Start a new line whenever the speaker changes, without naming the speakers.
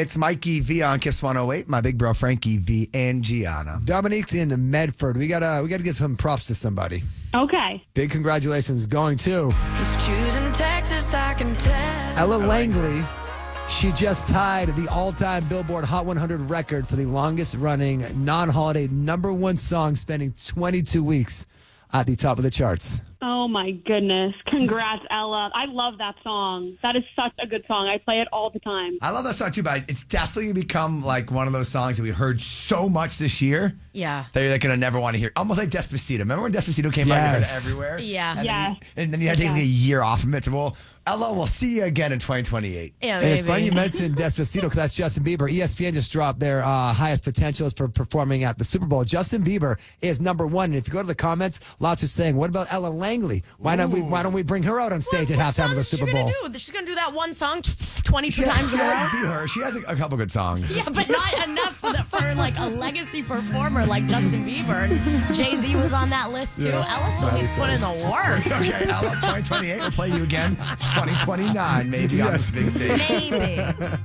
It's Mikey V on Kiss 108. My big bro Frankie V and Gianna.
Dominique's in Medford. We gotta give some props to somebody.
Okay.
Big congratulations going to
He's choosing Texas, I can tell.
Ella Langley. She just tied the all-time Billboard Hot 100 record for the longest-running non-holiday #1 song, spending 22 weeks at the top of the charts.
Oh, my goodness. Congrats, Ella. I love that song. That is such a good song. I play it all the time.
I love that song too, but it's definitely become like one of those songs that we heard so much this year.
Yeah.
That you're like going to never want to hear. Almost like Despacito. Remember when Despacito came out? You heard it everywhere?
Yeah.
And then you had to take like a year off from it. So, well, Ella, we'll see you again in 2028.
Yeah,
And it's funny you mentioned Despacito because that's Justin Bieber. ESPN just dropped their highest potentials for performing at the Super Bowl. Justin Bieber is #1. And if you go to the comments, lots are saying, what about Ella Langley? Why don't we bring her out on stage at halftime of the Super Bowl?
She's going to do that one song 22 times in a row?
Be her. She has a couple good songs.
Yeah, but not enough for like a legacy performer like Justin Bieber. Jay-Z was on that list too. Ella still needs to put in the work.
Okay, Ella, 2028, we'll play you again. 2029, maybe on this big stage.
Maybe.